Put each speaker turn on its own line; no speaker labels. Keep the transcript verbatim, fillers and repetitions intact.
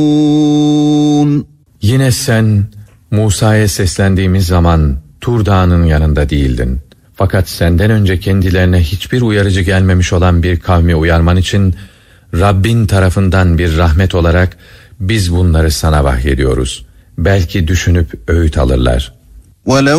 Yine sen Musa'ya seslendiğimiz zaman Tur Dağı'nın yanında değildin. Fakat senden önce kendilerine hiçbir uyarıcı gelmemiş olan bir kavmi uyarman için Rabbin tarafından bir rahmet olarak biz bunları sana vahyediyoruz. Belki düşünüp öğüt alırlar.
وَلَوْ